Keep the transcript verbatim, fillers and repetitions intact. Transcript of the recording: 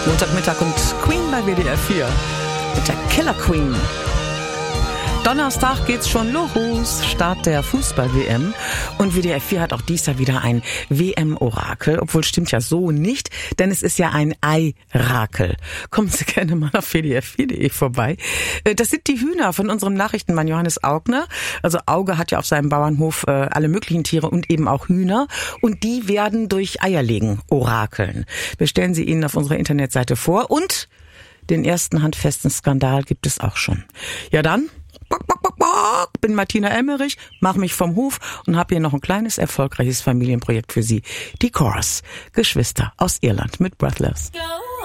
Montagmittag und Queen bei W D R vier mit der Killer Queen. Donnerstag geht's schon los, Start der Fußball-W M. Und W D R vier hat auch dies Jahr wieder ein W M-Orakel, obwohl stimmt ja so nicht, denn es ist ja ein Ei-Rakel. Kommen Sie gerne mal auf w d r vier punkt d e vorbei. Das sind die Hühner von unserem Nachrichtenmann Johannes Augner. Also Auge hat ja auf seinem Bauernhof äh, alle möglichen Tiere und eben auch Hühner. Und die werden durch Eierlegen orakeln. Wir stellen sie Ihnen auf unserer Internetseite vor. Und den ersten handfesten Skandal gibt es auch schon. Ja dann... bin Martina Emmerich, mache mich vom Hof und habe hier noch ein kleines, erfolgreiches Familienprojekt für Sie. Die Corrs, Geschwister aus Irland mit Breathless.